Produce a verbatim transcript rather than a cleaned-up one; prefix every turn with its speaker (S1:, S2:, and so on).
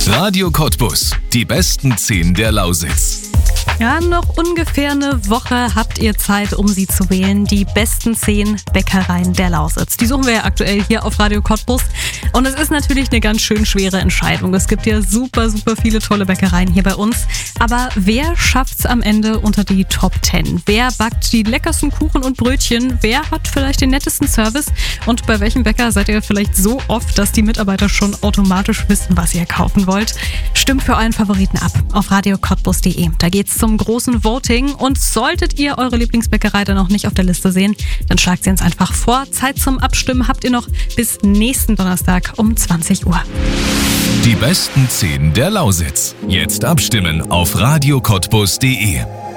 S1: Radio Cottbus. Die besten zehn der Lausitz.
S2: Ja, noch ungefähr eine Woche habt ihr Zeit, um sie zu wählen. Die besten zehn Bäckereien der Lausitz. Die suchen wir ja aktuell hier auf Radio Cottbus. Und es ist natürlich eine ganz schön schwere Entscheidung. Es gibt ja super, super viele tolle Bäckereien hier bei uns. Aber wer schafft's am Ende unter die Top zehn? Wer backt die leckersten Kuchen und Brötchen? Wer hat vielleicht den nettesten Service? Und bei welchem Bäcker seid ihr vielleicht so oft, dass die Mitarbeiter schon automatisch wissen, was ihr kaufen wollt? Stimmt für euren Favoriten ab auf radio cottbus punkt de. Da geht's zum großen Voting. Und solltet ihr eure Lieblingsbäckerei dann noch nicht auf der Liste sehen, dann schlagt sie uns einfach vor. Zeit zum Abstimmen habt ihr noch bis nächsten Donnerstag um zwanzig Uhr.
S1: Die besten zehn der Lausitz. Jetzt abstimmen auf radio cottbus punkt de.